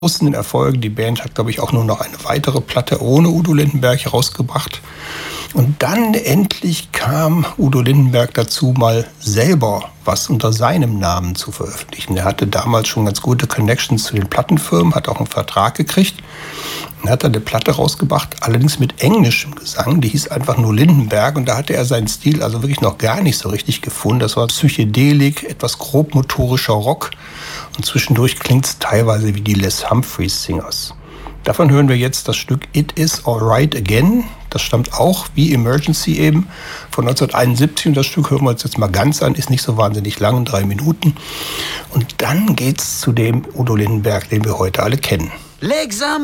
großen Erfolgen. Die Band hat, glaube ich, auch nur noch eine weitere Platte ohne Udo Lindenberg herausgebracht. Und dann endlich kam Udo Lindenberg dazu, mal selber was unter seinem Namen zu veröffentlichen. Er hatte damals schon ganz gute Connections zu den Plattenfirmen, hat auch einen Vertrag gekriegt und hat dann eine Platte rausgebracht, allerdings mit englischem Gesang. Die hieß einfach nur Lindenberg und da hatte er seinen Stil also wirklich noch gar nicht so richtig gefunden. Das war Psychedelik, etwas grobmotorischer Rock und zwischendurch klingt es teilweise wie die Les Humphreys Singers. Davon hören wir jetzt das Stück It Is Alright Again. Das stammt auch, wie Emergency eben, von 1971. Und das Stück hören wir uns jetzt mal ganz an. Ist nicht so wahnsinnig lang, 3 Minuten. Und dann geht's zu dem Udo Lindenberg, den wir heute alle kennen.